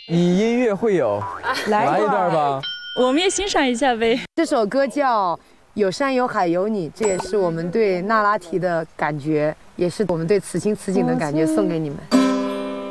你音乐会友，来一段吧。 我们也欣赏一下呗。 这首歌叫《有山有海有你》，这也是我们对那拉提的感觉，也是我们对此情此景的感觉，送给你们。